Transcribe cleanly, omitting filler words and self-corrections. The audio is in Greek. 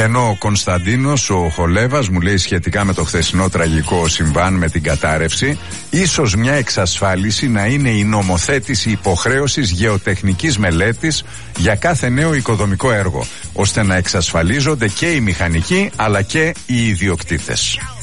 Ενώ ο Κωνσταντίνος, ο Χολέβας, μου λέει σχετικά με το χθεσινό τραγικό συμβάν με την κατάρρευση, ίσως μια εξασφάλιση να είναι η νομοθέτηση υποχρέωσης γεωτεχνικής μελέτης για κάθε νέο οικοδομικό έργο, ώστε να εξασφαλίζονται και οι μηχανικοί αλλά και οι ιδιοκτήτες.